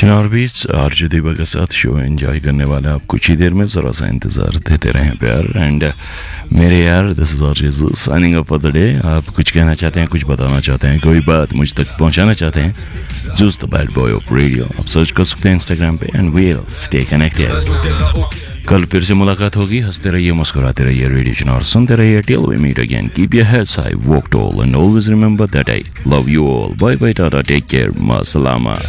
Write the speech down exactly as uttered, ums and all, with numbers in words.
चिनार बीच RJ Deepa के साथ show enjoy करने वाले आप कुछ ही देर में ज़रा सा इंतज़ार देते रहें प्यार। एंड मेरे यार this is RJ signing up for the day. आप कुछ कहना चाहते हैं, कुछ बताना चाहते हैं, कोई बात मुझ तक पहुंचाना चाहते हैं, juice the bad boy of radio आप सर्च कर सकते हैं इंस्टाग्राम पे एंड वील स्टे कनेक्टेड। कल फिर से मुलाकात होगी। हंसते रहिए, मुस्कुराते रहिए, रेडियो चिनार सुनते रहिए। Till we meet again, keep your heads high, walk tall and always remember that I love you all. Bye bye, Tata, take care, मा सलामा।